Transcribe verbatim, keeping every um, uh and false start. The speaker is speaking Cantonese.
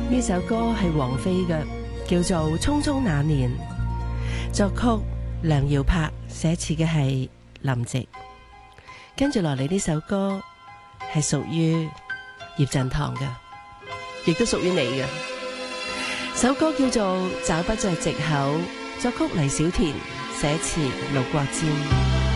呢首歌係王菲嘅，叫做《匆匆那年》，作曲梁耀柏，寫詞嘅係林夕。跟住落嚟呢首歌係屬於葉振棠嘅，亦都屬於你嘅。首歌叫做《找不着藉口》，作曲黎小田，寫詞盧國沾。